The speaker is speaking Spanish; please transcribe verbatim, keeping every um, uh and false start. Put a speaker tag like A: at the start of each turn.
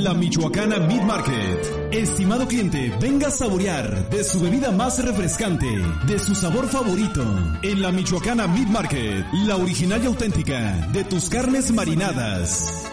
A: La Michoacana Meat Market. Estimado cliente, venga a saborear de su bebida más refrescante, de su sabor favorito. En La Michoacana Meat Market, la original y auténtica de tus carnes marinadas.